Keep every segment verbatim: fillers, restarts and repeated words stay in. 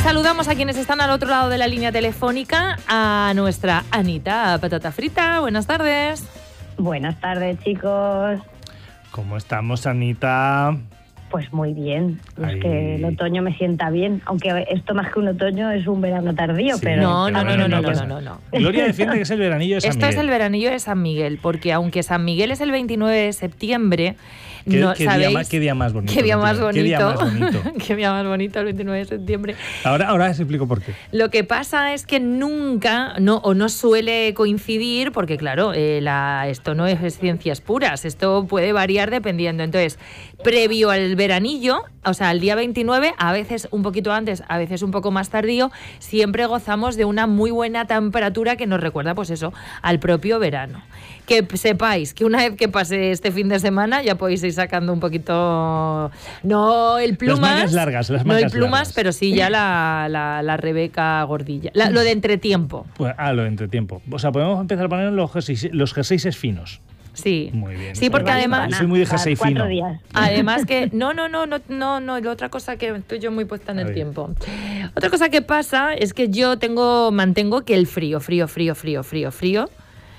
saludamos a quienes están al otro lado de la línea telefónica, a nuestra Anita Patata Frita. Buenas tardes. Buenas tardes, chicos. ¿Cómo estamos, Anita? Pues muy bien. Ay. Es que el otoño me sienta bien, aunque esto más que un otoño es un verano tardío, Sí, pero... No, no, no, no, no, no, pasa. no, no. Gloria defiende que es el veranillo de San Esto Miguel. es el veranillo de San Miguel, porque aunque San Miguel es el veintinueve de septiembre, ¿Qué, no qué sabéis... día más, ¿Qué día más bonito? Qué día más bonito. ¿Qué día más bonito? Qué día más bonito el veintinueve de septiembre. Ahora, ahora os explico por qué. Lo que pasa es que nunca, no, o no suele coincidir, porque claro, eh, la, esto no es ciencias puras, esto puede variar dependiendo. Entonces, previo al veranillo, o sea, al día veintinueve, a veces un poquito antes, a veces un poco más tardío, siempre gozamos de una muy buena temperatura que nos recuerda, pues eso, al propio verano. Que sepáis que una vez que pase este fin de semana ya podéis ir sacando un poquito, no el plumas, Las mangas largas, las no el mangas plumas, largas. pero sí ya la, la, la Rebeca gordilla, la, lo de entretiempo. Pues, ah, lo de entretiempo. O sea, podemos empezar a poner los jerseys, los jerseys finos. Sí. Muy bien. Sí, porque Vale, además, Yo soy muy de Cada jersey cuatro fino. días. además que no, no, no, no, no, no, y otra cosa que estoy yo muy puesta en A el ver. tiempo. Otra cosa que pasa es que yo tengo, mantengo que el frío, frío, frío, frío, frío, frío.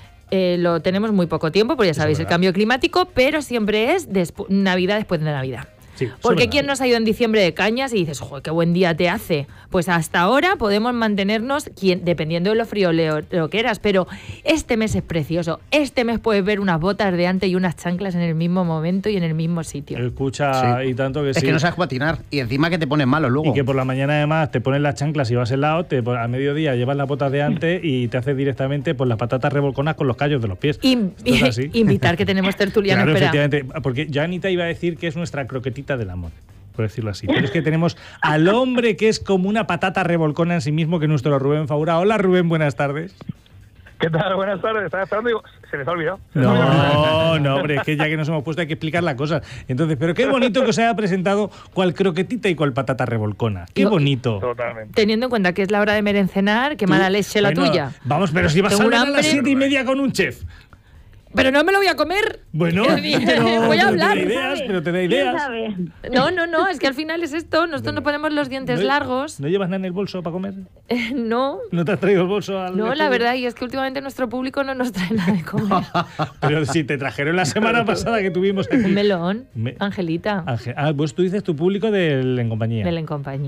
Eh, lo tenemos muy poco tiempo, porque ya Eso sabéis es el verdad. cambio climático, pero siempre es despu- Navidad después de Navidad. Sí, eso Porque es ¿quién verdad. nos ha ido en diciembre de cañas y dices, joder, qué buen día te hace? Pues hasta ahora podemos mantenernos, quien, dependiendo de lo frío lo, lo que eras, pero este mes es precioso. Este mes puedes ver unas botas de antes y unas chanclas en el mismo momento y en el mismo sitio. Escucha, Sí. y tanto que Es sí. que no sabes patinar y encima que te pones malo luego. Y que por la mañana además te pones las chanclas y vas helado, te, a mediodía llevas las botas de antes y te haces directamente pues, las patatas revolconas con los callos de los pies. In- Esto es así. invitar que tenemos tertuliano, Claro, espera. efectivamente, porque ya Anita iba a decir que es nuestra croquetita del amor, por decirlo así. Pero es que tenemos al hombre que es como una patata revolcona en sí mismo, que es nuestro Rubén Faura. Hola Rubén, buenas tardes. ¿Qué tal? Buenas tardes. Estaba esperando y digo, se les ha olvidado. Se les ha olvidado. No, no, hombre, es que ya que nos hemos puesto hay que explicar la cosa. Entonces, pero qué bonito que os haya presentado cual croquetita y cual patata revolcona. Qué No. bonito. Totalmente. Teniendo en cuenta que es la hora de merencenar, qué mala leche la Bueno, tuya. Vamos, pero si vas Tengo a un hablar a las hambre. siete y media con un chef. Pero no me lo voy a comer. Bueno, Voy pero, a pero hablar. te da ideas, pero te da ¿Quién ideas. sabe? No, no, no, es que al final es esto. Nosotros nos ponemos los dientes ¿No- largos. ¿No llevas nada en el bolso para comer? Eh, no, ¿No te has traído el bolso al no, la estudio? verdad, y es que últimamente nuestro público no nos trae nada de comer. Pero si te trajeron la semana pasada que tuvimos aquí. Un melón, Me- Angelita, Ángel, ah, pues tú dices tu público del En Compañía. del En Compañía.